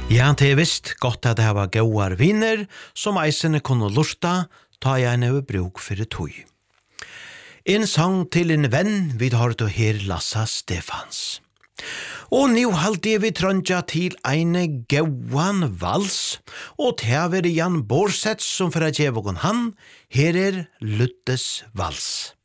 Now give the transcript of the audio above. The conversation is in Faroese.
Ja, det er visst godt at det var gauar viner, som eisene kunne lurta, ta jeg en bruk for tøy. En sang til en venn, vi har du her Lassa Stefans. Og nu halte vi trøndja til eine gauan vals, og til Jan Borseth som for at gjeve han, her Luttes vals.